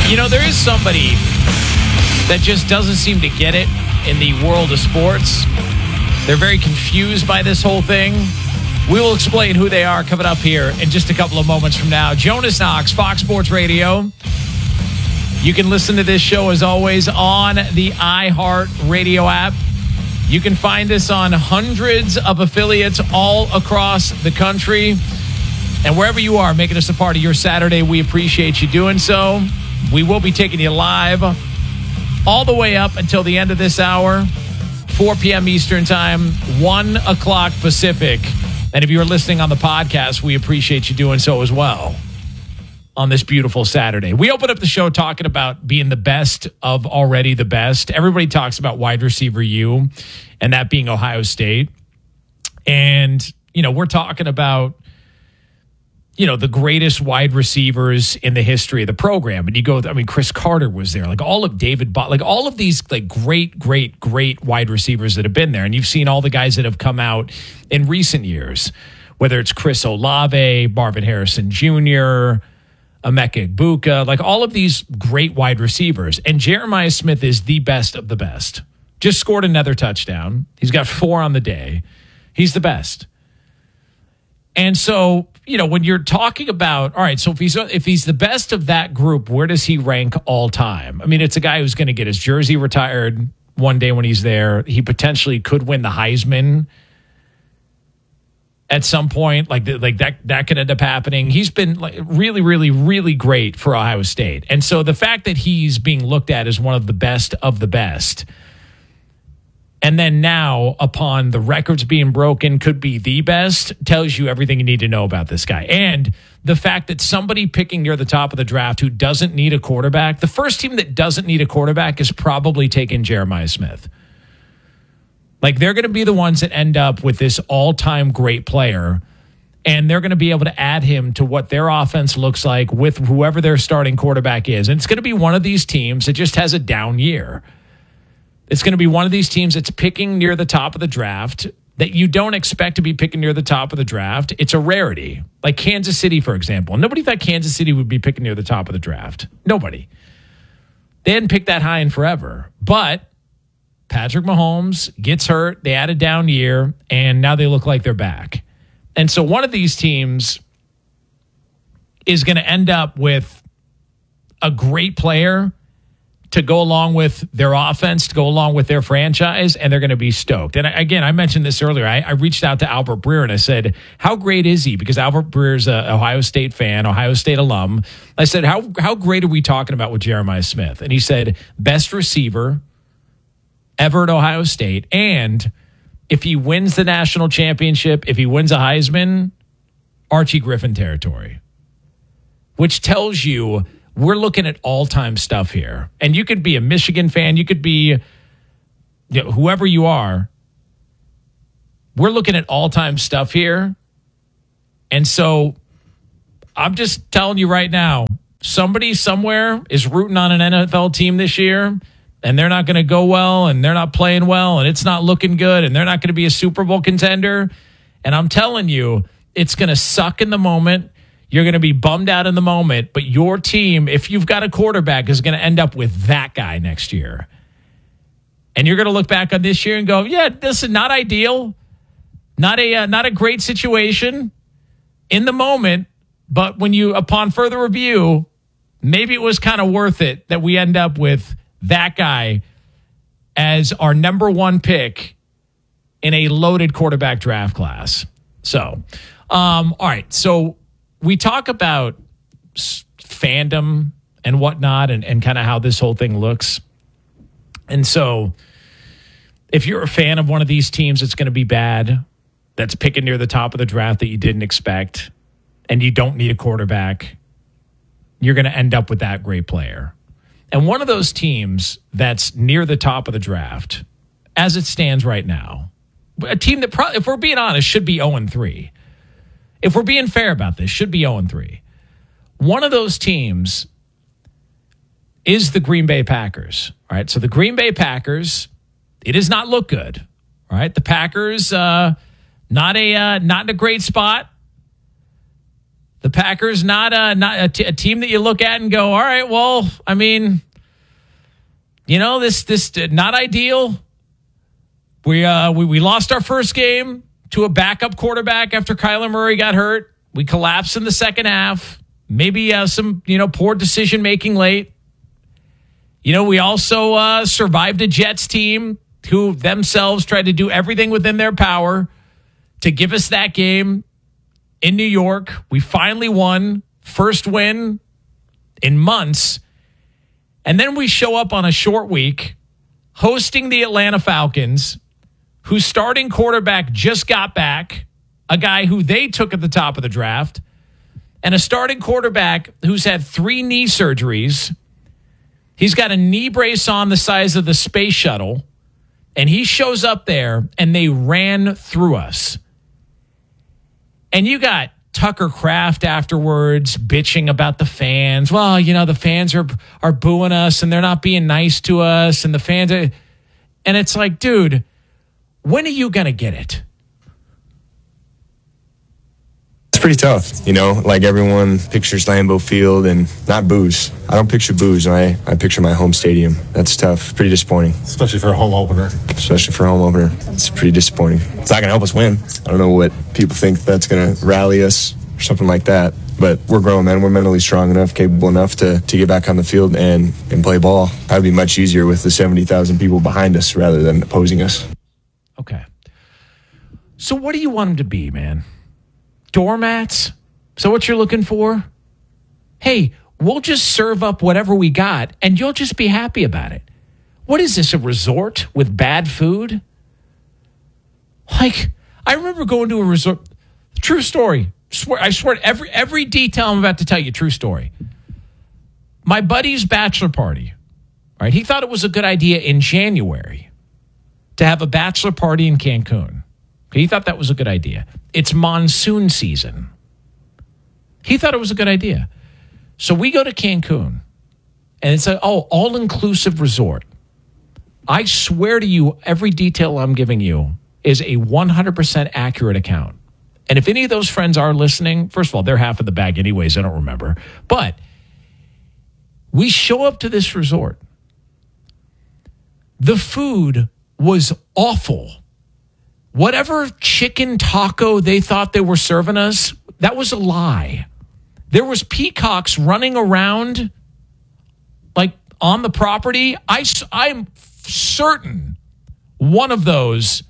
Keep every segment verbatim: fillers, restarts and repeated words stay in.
You know, there is somebody that just doesn't seem to get it in the world of sports. They're very confused by this whole thing. We will explain who they are coming up here in just a couple of moments from now. Jonas Knox, Fox Sports Radio. You can listen to this show, as always, on the iHeart Radio app. You can find us on hundreds of affiliates all across the country. And wherever you are, making us a part of your Saturday, we appreciate you doing so. We will be taking you live all the way up until the end of this hour, four p.m. Eastern Time, one o'clock Pacific. And if you're listening on the podcast, we appreciate you doing so as well on this beautiful Saturday. We opened up the show talking about being the best of already the best. Everybody talks about wide receiver U, and that being Ohio State. And, you know, we're talking about, you know, the greatest wide receivers in the history of the program. And you go, I mean, Chris Carter was there, like all of David Bott, like all of these like great, great, great wide receivers that have been there. And you've seen all the guys that have come out in recent years, whether it's Chris Olave, Marvin Harrison Junior, Emeka Egbuka, like all of these great wide receivers. And Jeremiah Smith is the best of the best. Just scored another touchdown. He's got four on the day. He's the best. And so, you know, when you're talking about, all right, so if he's if he's the best of that group, where does he rank all time? I mean, it's a guy who's going to get his jersey retired one day when he's there. He potentially could win the Heisman at some point. Like, like that, that could end up happening. He's been like really, really, really great for Ohio State. And so the fact that he's being looked at as one of the best of the best, and then now, upon the records being broken, could be the best, tells you everything you need to know about this guy. And the fact that somebody picking near the top of the draft who doesn't need a quarterback, the first team that doesn't need a quarterback is probably taking Jeremiah Smith. Like, they're going to be the ones that end up with this all-time great player, and they're going to be able to add him to what their offense looks like with whoever their starting quarterback is. And it's going to be one of these teams that just has a down year. It's going to be one of these teams that's picking near the top of the draft that you don't expect to be picking near the top of the draft. It's a rarity. Like Kansas City, for example. Nobody thought Kansas City would be picking near the top of the draft. Nobody. They hadn't picked that high in forever. But Patrick Mahomes gets hurt. They had a down year, and now they look like they're back. And so one of these teams is going to end up with a great player to go along with their offense, to go along with their franchise, and they're going to be stoked. And again, I mentioned this earlier. I, I reached out to Albert Breer and I said, how great is he? Because Albert Breer's an Ohio State fan, Ohio State alum. I said, how how great are we talking about with Jeremiah Smith? And he said, best receiver ever at Ohio State. And if he wins the national championship, if he wins a Heisman, Archie Griffin territory, which tells you we're looking at all-time stuff here. And you could be a Michigan fan. You could be, you know, whoever you are. We're looking at all-time stuff here. And so I'm just telling you right now, somebody somewhere is rooting on an N F L team this year, and they're not going to go well, and they're not playing well, and it's not looking good, and they're not going to be a Super Bowl contender. And I'm telling you, it's going to suck in the moment. You're going to be bummed out in the moment, but your team, if you've got a quarterback, is going to end up with that guy next year. And you're going to look back on this year and go, yeah, this is not ideal. Not a uh, not a great situation in the moment, but when you, upon further review, maybe it was kind of worth it that we end up with that guy as our number one pick in a loaded quarterback draft class. So, um, all right, so we talk about fandom and whatnot and, and kind of how this whole thing looks. And so if you're a fan of one of these teams that's going to be bad, that's picking near the top of the draft that you didn't expect, and you don't need a quarterback, you're going to end up with that great player. And one of those teams that's near the top of the draft, as it stands right now, a team that, probably, if we're being honest, should be oh and three. If we're being fair about this, should be oh and three. One of those teams is the Green Bay Packers. All right, so the Green Bay Packers, it does not look good. All right, the Packers, uh, not a uh, not in a great spot. The Packers, not a not a, t- a team that you look at and go, all right, well, I mean, you know, this this not ideal. We uh we, we lost our first game to a backup quarterback after Kyler Murray got hurt. We collapsed in the second half. Maybe uh, some you know poor decision making late. You know, we also uh, survived a Jets team who themselves tried to do everything within their power to give us that game in New York. We finally won. First win in months. And then we show up on a short week hosting the Atlanta Falcons, whose starting quarterback just got back, a guy who they took at the top of the draft, and a starting quarterback who's had three knee surgeries. He's got a knee brace on the size of the space shuttle, and he shows up there, and they ran through us. And you got Tucker Kraft afterwards bitching about the fans. Well, you know, the fans are are booing us, and they're not being nice to us, and the fans are... And it's like, dude, when are you going to get it? Pretty tough, you know, like everyone pictures Lambeau Field and not boos. I don't picture boos. I, I picture my home stadium. That's tough. Pretty disappointing. Especially for a home opener. Especially for a home opener. It's pretty disappointing. It's not going to help us win. I don't know what people think that's going to rally us or something like that. But we're grown men. We're mentally strong enough, capable enough to, to get back on the field and, and play ball. Probably be much easier with the seventy thousand people behind us rather than opposing us. Okay. So what do you want them to be, man? Doormats? So what you're looking for? Hey, we'll just serve up whatever we got and you'll just be happy about it. What is this, a resort with bad food? Like, I remember going to a resort. True story. Swear, I swear, every every detail I'm about to tell you, true story. My buddy's bachelor party, right? He thought it was a good idea in January to have a bachelor party in Cancun. He thought that was a good idea. It's monsoon season. He thought it was a good idea. So we go to Cancun, and it's a, oh, all-inclusive resort. I swear to you, every detail I'm giving you is a one hundred percent accurate account. And if any of those friends are listening, first of all, they're half of the bag anyways, I don't remember. But we show up to this resort. The food was awful. Whatever chicken taco they thought they were serving us, that was a lie. There was peacocks running around like on the property. I, I'm certain one of those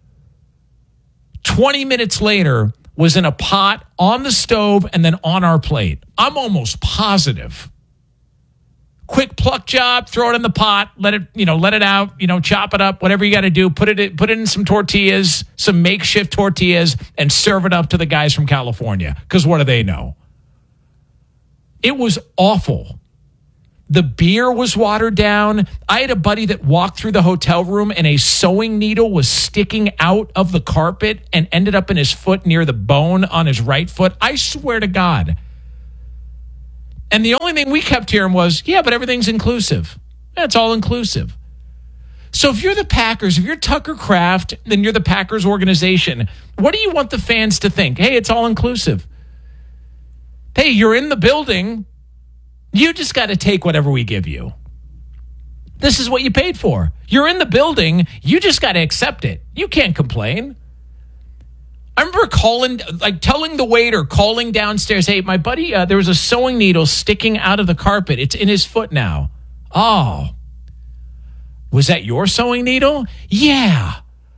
twenty minutes later was in a pot on the stove and then on our plate. I'm almost positive. Quick pluck job, throw it in the pot, let it, you know, let it out, you know, chop it up, whatever you got to do, put it in, put it in some tortillas, some makeshift tortillas, and serve it up to the guys from California. Because what do they know? It was awful. The beer was watered down. I had a buddy that walked through the hotel room and a sewing needle was sticking out of the carpet and ended up in his foot near the bone on his right foot. I swear to God. And the only thing we kept hearing was, yeah, but everything's inclusive. That's all inclusive. So if you're the Packers, if you're Tucker Kraft, then you're the Packers organization, what do you want the fans to think? Hey, it's all inclusive. Hey, you're in the building. You just got to take whatever we give you. This is what you paid for. You're in the building. You just got to accept it. You can't complain. I remember calling, like telling the waiter, calling downstairs, hey, my buddy, uh, there was a sewing needle sticking out of the carpet. It's in his foot now. Oh, was that your sewing needle? Yeah.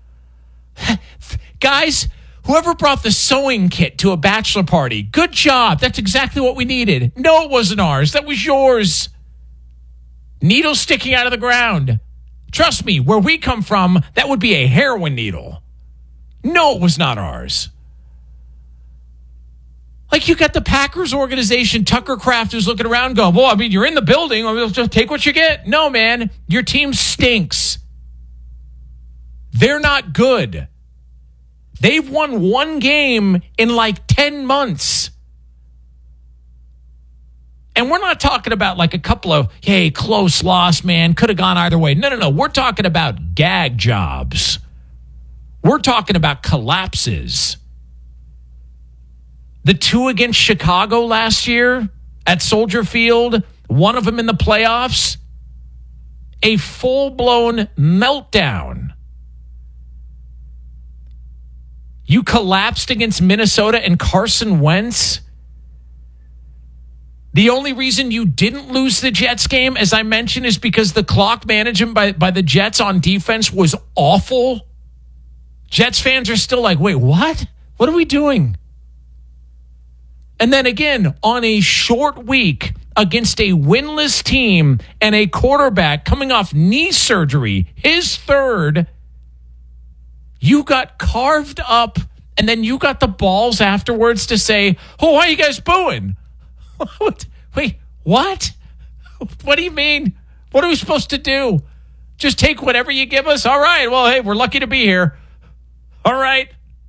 Guys, whoever brought the sewing kit to a bachelor party, good job. That's exactly what we needed. No, it wasn't ours. That was yours. Needle sticking out of the ground. Trust me, where we come from, that would be a heroin needle. No, it was not ours. Like, you got the Packers organization, Tucker Kraft, who's looking around going, well, I mean, you're in the building. I mean, just take what you get. No, man, your team stinks. They're not good. They've won one game in like ten months. And we're not talking about like a couple of, hey, close loss, man, could have gone either way. No, no, no. We're talking about gag jobs. We're talking about collapses. The two against Chicago last year at Soldier Field, one of them in the playoffs, a full-blown meltdown. You collapsed against Minnesota and Carson Wentz. The only reason you didn't lose the Jets game, as I mentioned, is because the clock management by, by the Jets on defense was awful. Jets fans are still like, wait, what? What are we doing? And then again, on a short week against a winless team and a quarterback coming off knee surgery, his third, you got carved up, and then you got the balls afterwards to say, oh, why are you guys booing? What? Wait, what? What do you mean? What are we supposed to do? Just take whatever you give us? All right, well, hey, we're lucky to be here. All right.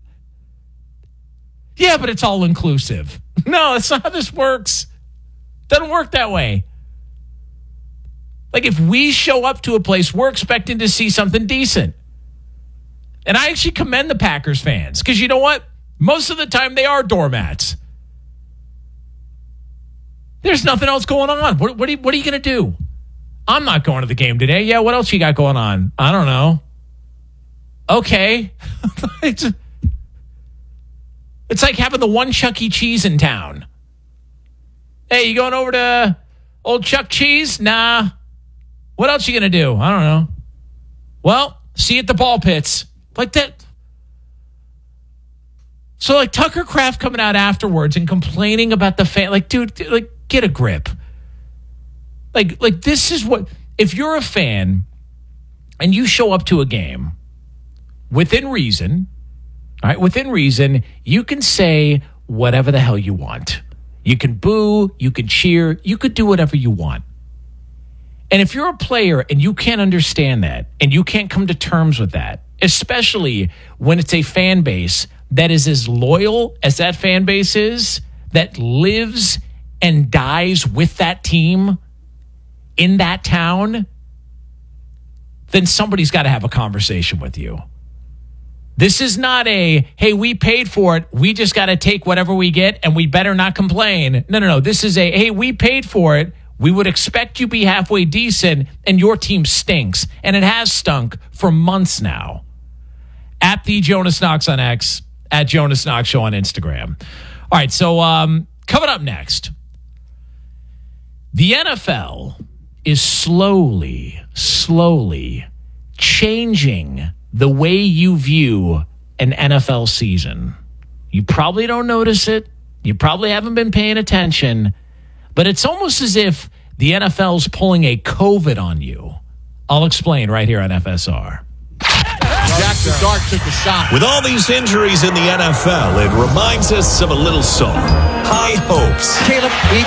Yeah, but it's all inclusive. No, that's not how this works. Doesn't work that way. Like, if we show up to a place, we're expecting to see something decent. And I actually commend the Packers fans, because you know what? Most of the time they are doormats. There's nothing else going on. What, what are you, what are you going to do? I'm not going to the game today. Yeah, what else you got going on? I don't know. Okay. it's, it's like having the one Chuck E. Cheese in town. Hey, you going over to old Chuck Cheese? Nah. What else you going to do? I don't know. Well, see you at the ball pits. Like that. So like Tucker Kraft coming out afterwards and complaining about the fan. Like, dude, like, get a grip. Like, like this is what, if you're a fan and you show up to a game within reason, all right, within reason, you can say whatever the hell you want. You can boo, you can cheer, you could do whatever you want. And if you're a player and you can't understand that and you can't come to terms with that, especially when it's a fan base that is as loyal as that fan base is, that lives and dies with that team in that town, then somebody's got to have a conversation with you. This is not a, hey, we paid for it, we just got to take whatever we get and we better not complain. No, no, no. This is a, hey, we paid for it, we would expect you be halfway decent, and your team stinks. And it has stunk for months now. At the Jonas Knox on X, at Jonas Knox Show on Instagram. All right, so um, coming up next, the N F L is slowly, slowly changing the way you view an N F L season. You probably don't notice it. You probably haven't been paying attention. But it's almost as if the N F L's pulling a COVID on you. I'll explain right here on F S R. Jackson Dart took a shot. With all these injuries in the N F L, it reminds us of a little song. High hopes. Caleb,